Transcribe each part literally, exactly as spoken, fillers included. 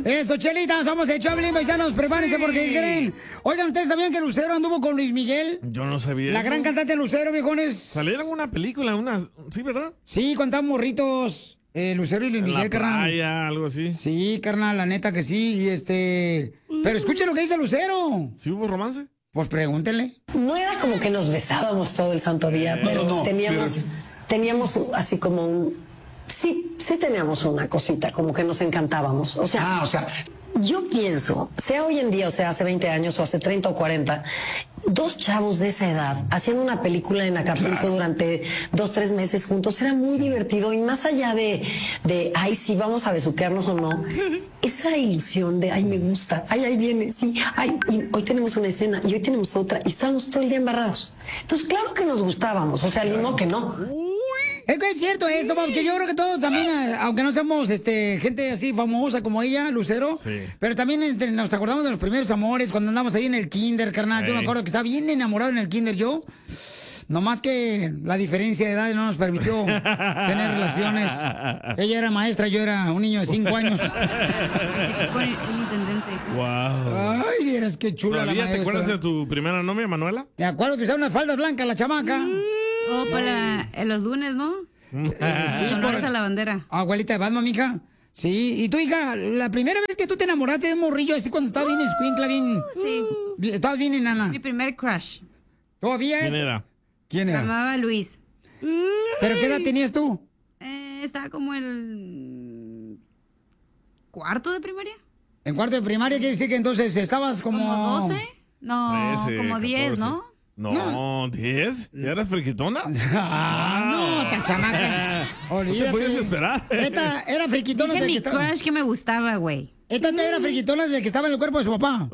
Eso, Chelita, somos el Choplin, paisanos, prepárense, sí, porque creen. Oigan, ¿ustedes sabían que Lucero anduvo con Luis Miguel? Yo no sabía La eso. gran cantante Lucero, viejones. Salieron una película, una... ¿Sí, verdad? Sí, cuando estaban morritos, eh, Lucero y Luis En Miguel, la carnal. playa, algo así. Sí, carnal, la neta que sí, y este... Pero escuchen lo que dice Lucero. ¿Sí hubo romance? Pues pregúntenle. No era como que nos besábamos todo el santo día, pero no, teníamos, pero- teníamos así como un... Sí, sí teníamos una cosita, como que nos encantábamos. O sea, Ah, o sea... yo pienso, sea hoy en día, o sea, hace veinte años, o hace treinta o cuarenta, dos chavos de esa edad haciendo una película en Acapulco claro. durante dos, tres meses juntos, era muy sí. divertido. Y más allá de, de, ay, sí, vamos a besuquearnos o no, esa ilusión de, ay, me gusta, ay, ahí viene, sí, ay, y hoy tenemos una escena, y hoy tenemos otra, y estábamos todo el día embarrados. Entonces, claro que nos gustábamos, o sea, claro. no que no. Es que es cierto esto, Paucho. Yo creo que todos también, aunque no seamos este, gente así famosa como ella, Lucero, sí. pero también este, nos acordamos de los primeros amores cuando andamos ahí en el kinder, carnal. Hey. Yo me acuerdo que estaba bien enamorado en el kinder yo. Nomás que la diferencia de edad no nos permitió tener relaciones. Ella era maestra, yo era un niño de cinco años. Un intendente. Wow. Ay, vieras qué chula la maestra. ¿Te acuerdas de tu primera novia, Manuela? Me acuerdo que usaba unas faldas blancas, la chamaca. Oh, para eh, los lunes, ¿no? Eh, sí, honores por... a la bandera. Abuelita de Batman, mija. Sí, y tú, hija, la primera vez que tú te enamoraste de un morrillo, así cuando estaba bien escuincla, bien... Sí. Estabas bien enana. Mi primer crush. ¿Todavía? ¿Quién era? ¿Quién era? Se llamaba Luis. ¿Pero qué edad tenías tú? Eh, estaba como el... ¿Cuarto de primaria? ¿En cuarto de primaria quiere decir que entonces estabas como... ¿Como doce? No, trece, como diez, ¿no? No, ¿diez? ¿Ya eras friquitona? Ah, no, esta chamaca. Olvídate. No te puedes esperar. Esta era friquitona Dije desde mi que estaba... crush que me gustaba, güey. Esta era friquitona desde que estaba en el cuerpo de su papá.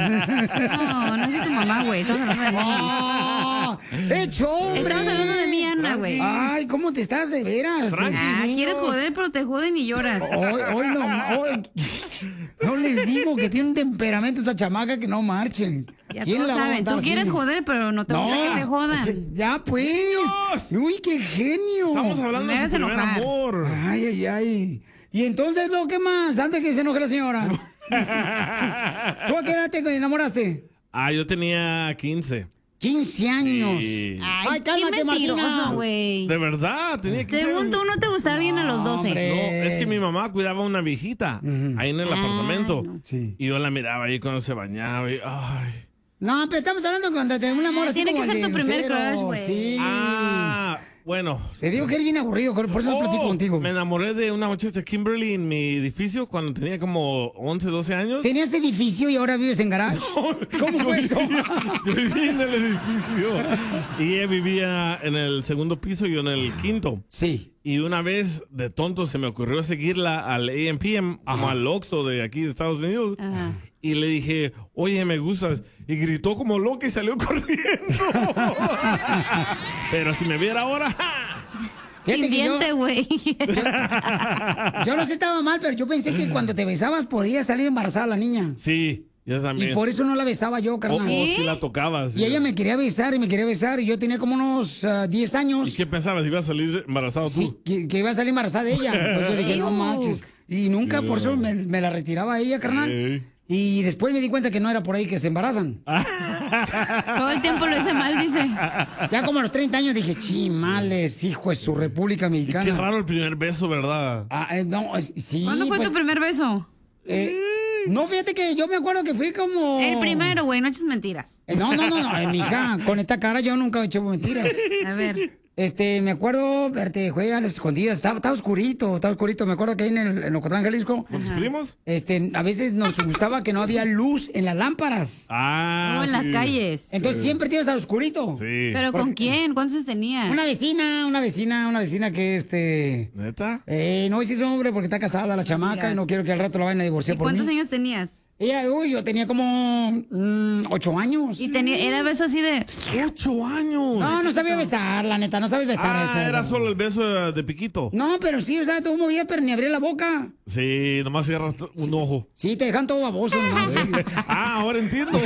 No, no soy tu mamá, güey. Estamos hablando de mí. ¡Oh! ¡Hecho, hombre! Estamos hablando de mí, Ana, güey. Ay, ¿cómo te estás de veras? Ah, quieres joder, pero te joden y lloras. Hoy, hoy no, hoy, no les digo que tiene un temperamento esta chamaca que no marchen. Ya todos saben, tú quieres joder, pero no te gusta no, que te jodan. Ya pues. Dios. Uy, qué genio. Estamos hablando de su primer enojar. amor. Ay, ay, ay. Y entonces, ¿lo que más? Antes que se enoje la señora. ¿Tú a qué edad te enamoraste? Ah, yo tenía quince. quince años. Sí. Ay, Ay, cálmate, qué mentiroso, Martina. güey. De verdad, tenía quince Según años. tú, no te gustaba alguien a los doce. hombre. No, es que mi mamá cuidaba a una viejita uh-huh. ahí en el ah, apartamento. No. Sí. Y yo la miraba ahí cuando se bañaba y... Ay. No, pero estamos hablando cuando te un amor así Tiene como que el ser de tu primer Lucero. crush, güey. Sí. Ah, bueno. Te digo que eres bien aburrido, por eso no Oh, platico contigo. Me enamoré de una muchacha Kimberly en mi edificio cuando tenía como once, doce años. ¿Tenías edificio y ahora vives en garage? No, ¿Cómo fue eso? Yo vivía en el edificio y ella vivía en el segundo piso y yo en el quinto. Sí. Y una vez, de tonto, se me ocurrió seguirla al A M P M, como al Oxxo de aquí de Estados Unidos. Ajá. Y le dije, oye, me gustas. Y gritó como loca y salió corriendo. Pero si me viera ahora... Fíjate Sin que yo- diente, güey. Yo no sé estaba mal, pero yo pensé que cuando te besabas podía salir embarazada la niña. Sí, yo también. Y por eso no la besaba yo, O, carnal. o si la tocabas. Y ella me quería besar y me quería besar y yo tenía como unos ah, diez años. ¿Y qué pensabas? ¿Ibas a salir embarazado tú? Sí, que, que iba a salir embarazada ella. Por eso dije, no Ew. manches. Y nunca, por eso me, me la retiraba ella, carnal. Ey. Y después me di cuenta que no era por ahí que se embarazan. Todo el tiempo lo hice mal, dice. Ya como a los treinta años dije, chimales, hijo de su República Mexicana. Qué raro el primer beso, ¿verdad? Ah, eh, no, es- sí. ¿Cuándo fue pues, tu primer beso? eh, no, fíjate que yo me acuerdo que fui como... El primero, güey, no eches mentiras. Eh, No, no, no, no, eh, mija, con esta cara yo nunca he hecho mentiras. A ver. Este, me acuerdo, verte, juega a las escondidas, estaba, estaba oscurito, estaba oscurito, me acuerdo que ahí en, el, en Ocotlán, Jalisco, ¿Con tus primos? este, a veces nos gustaba que no había luz en las lámparas. Ah, No, en las sí. calles. Entonces siempre te ibas al oscurito. Sí. ¿Pero con quién? ¿Cuántos años tenías? Una vecina, una vecina, una vecina que este... ¿Neta? Eh, no voy a decir su nombre porque está casada la chamaca digas. y no quiero que al rato la vayan a ¿Y divorciar por mí. cuántos años tenías? Ella, uy, yo tenía como mm, ocho años. Y tenía, era beso así de... ¡Ocho años! No, no sabía besar, la neta, no sabía besar. a esa Ah, edad. era solo el beso de piquito. No, pero sí, o sea, tú movías, pero ni abría la boca. Sí, nomás cierras un ojo. Sí, te dejan todo baboso. ¿no? Ah, ahora entiendo.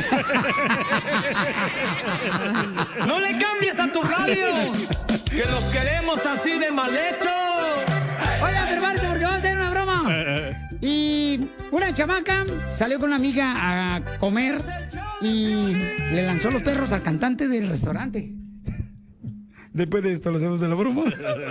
¡No le cambies a tu radio! ¡Que los queremos así de mal hechos! Oiga, prepárese porque vamos a hacer una broma. Y una chamaca salió con una amiga a comer y le lanzó los perros al cantante del restaurante. Después de esto, lo hacemos en la broma.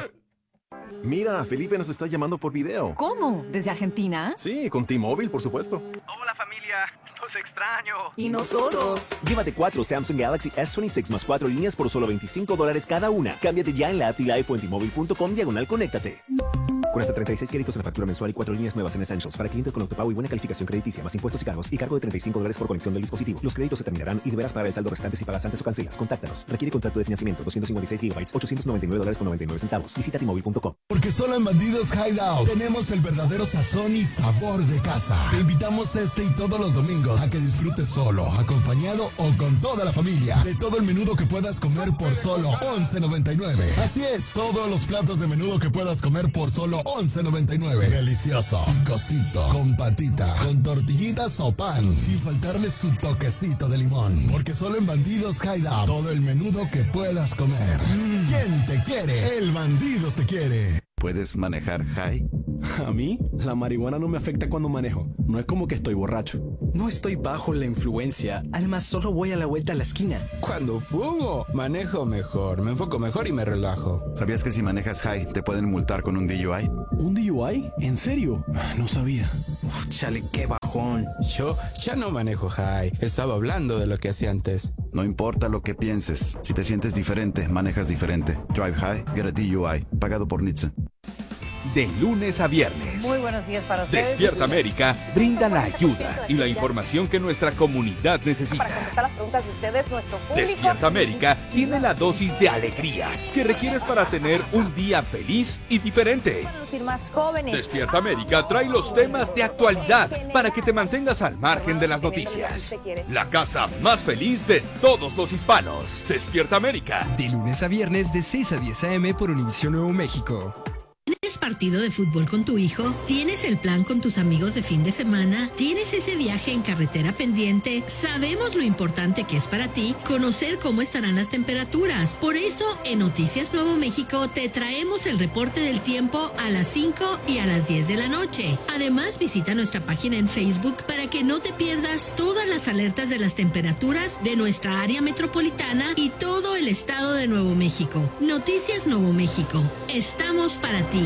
Mira, Felipe nos está llamando por video. ¿Cómo? ¿Desde Argentina? Sí, con T-Mobile, por supuesto. Hola, familia. Los extraño. ¿Y nosotros? Llévate cuatro Samsung Galaxy S veintiséis más cuatro líneas por solo veinticinco dólares cada una. Cámbiate ya en la app Live o en T-Mobile punto com diagonal conéctate. Con hasta treinta y seis créditos en la factura mensual y cuatro líneas nuevas en Essentials para clientes con autopago y buena calificación crediticia, más impuestos y cargos y cargo de treinta y cinco dólares por conexión del dispositivo. Los créditos se terminarán y deberás pagar el saldo restante si pagas antes o cancelas. Contáctanos. Requiere contrato de financiamiento. doscientos cincuenta y seis gigabytes, ochocientos noventa y nueve dólares con noventa y nueve centavos. Visita T Mobile punto com. Porque solo en Bandidos Hideout tenemos el verdadero sazón y sabor de casa. Te invitamos este y todos los domingos a que disfrutes solo, acompañado o con toda la familia de todo el menudo que puedas comer por solo once noventa y nueve. Así es, todos los platos de menudo que puedas comer por solo once noventa y nueve. Delicioso, picosito, con patita, con tortillitas o pan, sin faltarle su toquecito de limón. Porque solo en Bandidos Hideout todo el menudo que puedas comer. Mm, ¿quién te quiere? El Bandidos te quiere. ¿Puedes manejar high? A mí, la marihuana no me afecta cuando manejo. No es como que estoy borracho. No estoy bajo la influencia. Además, solo voy a la vuelta a la esquina. Cuando fumo, manejo mejor, me enfoco mejor y me relajo. ¿Sabías que si manejas high te pueden multar con un D U I? ¿Un D U I? ¿En serio? No sabía. Uf, chale, qué bajón. Yo ya no manejo high. Estaba hablando de lo que hacía antes. No importa lo que pienses. Si te sientes diferente, manejas diferente. Drive high, get a D U I. Pagado por N H T S A. De lunes a viernes. Muy buenos días para ustedes. Despierta América brinda la ayuda y la información que nuestra comunidad necesita. Para contestar las preguntas de ustedes, nuestro público. Despierta América tiene la dosis de alegría que requieres para tener un día feliz y diferente. Para lucir más jóvenes. Despierta América trae los temas de actualidad para que te mantengas al margen de las noticias. La casa más feliz de todos los hispanos. Despierta América. De lunes a viernes de seis a diez a eme por Univisión Nuevo México. ¿Tienes partido de fútbol con tu hijo? ¿Tienes el plan con tus amigos de fin de semana? ¿Tienes ese viaje en carretera pendiente? Sabemos lo importante que es para ti conocer cómo estarán las temperaturas. Por eso, en Noticias Nuevo México te traemos el reporte del tiempo a las cinco y a las diez de la noche. Además, visita nuestra página en Facebook para que no te pierdas todas las alertas de las temperaturas de nuestra área metropolitana y todo el estado de Nuevo México. Noticias Nuevo México. Estamos para ti.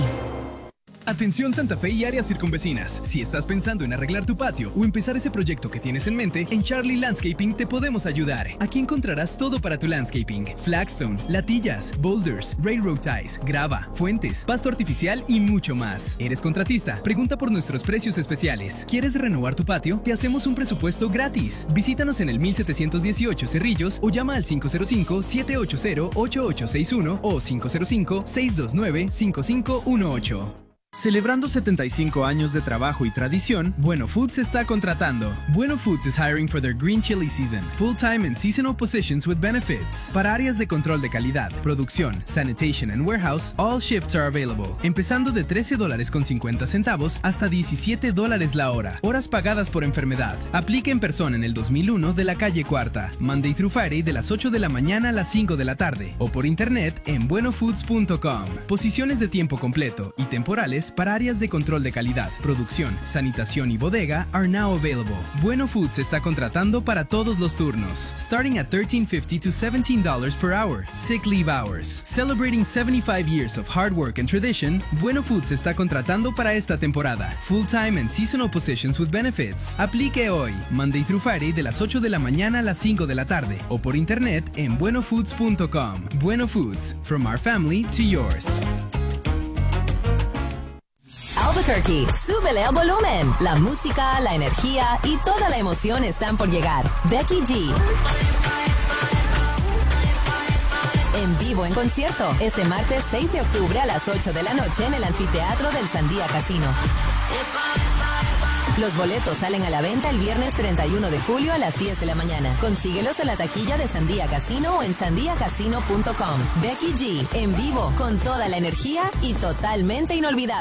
Atención Santa Fe y áreas circunvecinas. Si estás pensando en arreglar tu patio o empezar ese proyecto que tienes en mente, en Charlie Landscaping te podemos ayudar. Aquí encontrarás todo para tu landscaping: flagstone, latillas, boulders, railroad ties, grava, fuentes, pasto artificial y mucho más. ¿Eres contratista? Pregunta por nuestros precios especiales. ¿Quieres renovar tu patio? Te hacemos un presupuesto gratis. Visítanos en el mil setecientos dieciocho Cerrillos o llama al cinco cero cinco, siete ocho cero, ocho ocho seis uno o cinco cero cinco, seis dos nueve, cinco cinco uno ocho. Celebrando setenta y cinco años de trabajo y tradición, Bueno Foods está contratando. Bueno Foods is hiring for their green chili season, full-time and seasonal positions with benefits. Para áreas de control de calidad, producción, sanitation and warehouse, all shifts are available. Empezando de trece dólares con cincuenta centavos hasta diecisiete dólares la hora. Horas pagadas por enfermedad. Aplica en persona en el dos mil uno de la calle Cuarta. Monday through Friday de las ocho de la mañana a las cinco de la tarde. O por internet en bueno foods punto com. Posiciones de tiempo completo y temporales para áreas de control de calidad, producción, sanitación y bodega are now available. Bueno Foods está contratando para todos los turnos, starting at thirteen fifty to seventeen dollars per hour. Sick leave hours. Celebrating seventy-five years of hard work and tradition, Bueno Foods está contratando para esta temporada. Full-time and seasonal positions with benefits. Aplique hoy, Monday through Friday de las ocho de la mañana a las cinco de la tarde o por internet en bueno foods punto com. Bueno Foods, from our family to yours. Albuquerque, súbele al volumen. La música, la energía y toda la emoción están por llegar. Becky G. En vivo en concierto, este martes seis de octubre a las ocho de la noche en el anfiteatro del Sandía Casino. Los boletos salen a la venta el viernes treinta y uno de julio a las diez de la mañana. Consíguelos en la taquilla de Sandía Casino o en sandía casino punto com. Becky G, en vivo, con toda la energía y totalmente inolvidable.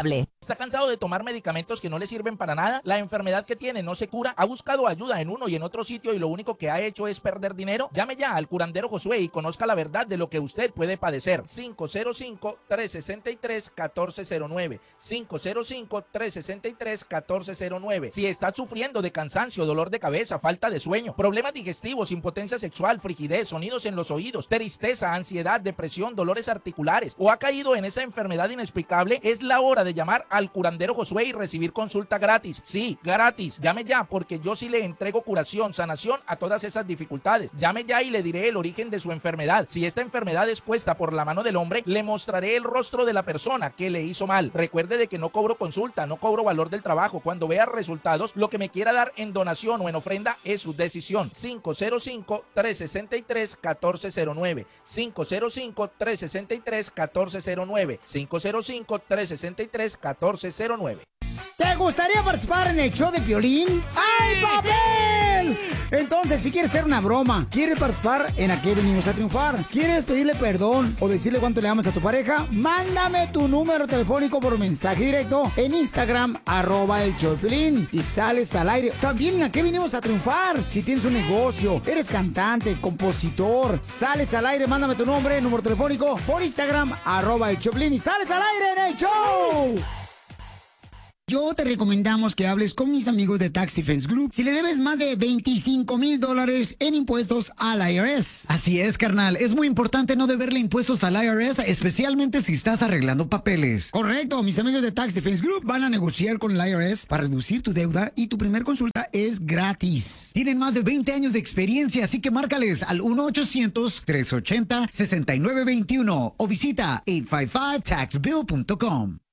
¿Está cansado de tomar medicamentos que no le sirven para nada? ¿La enfermedad que tiene no se cura? ¿Ha buscado ayuda en uno y en otro sitio y lo único que ha hecho es perder dinero? Llame ya al curandero Josué y conozca la verdad de lo que usted puede padecer. cinco cero cinco, tres seis tres, uno cuatro cero nueve. cinco cero cinco, tres seis tres, uno cuatro cero nueve. Si está sufriendo de cansancio, dolor de cabeza, falta de sueño, problemas digestivos, impotencia sexual, frigidez, sonidos en los oídos, tristeza, ansiedad, depresión, dolores articulares o ha caído en esa enfermedad inexplicable, es la hora de llamar al curandero Josué y recibir consulta gratis. Sí, gratis. Llame ya porque yo sí le entrego curación, sanación a todas esas dificultades. Llame ya y le diré el origen de su enfermedad. Si esta enfermedad es puesta por la mano del hombre, le mostraré el rostro de la persona que le hizo mal. Recuerde de que no cobro consulta, no cobro valor del trabajo. Cuando vea resultados, lo que me quiera dar en donación o en ofrenda es su decisión. cinco cero cinco, tres seis tres, uno cuatro cero nueve. cinco cero cinco, tres seis tres, uno cuatro cero nueve. cinco cero cinco, tres seis tres, uno cuatro cero nueve. ¿Te gustaría participar en el show de Piolín? ¡Ay, papel! Entonces, si quieres hacer una broma, quieres participar en Aquí Venimos a Triunfar, quieres pedirle perdón o decirle cuánto le amas a tu pareja, mándame tu número telefónico por mensaje directo en Instagram, arroba el show de Piolín, y sales al aire. También en Aquí Venimos a Triunfar. Si tienes un negocio, eres cantante, compositor, sales al aire, mándame tu nombre, número telefónico por Instagram, arroba el show de Piolín, y sales al aire en el show. Yo te recomendamos que hables con mis amigos de Tax Defense Group si le debes más de veinticinco mil dólares en impuestos al I R S. Así es, carnal. Es muy importante no deberle impuestos al I R S, especialmente si estás arreglando papeles. Correcto. Mis amigos de Tax Defense Group van a negociar con el I R S para reducir tu deuda y tu primer consulta es gratis. Tienen más de veinte años de experiencia, así que márcales al uno ochocientos, tres ochenta, sesenta y nueve veintiuno o visita ocho cinco cinco tax bill punto com.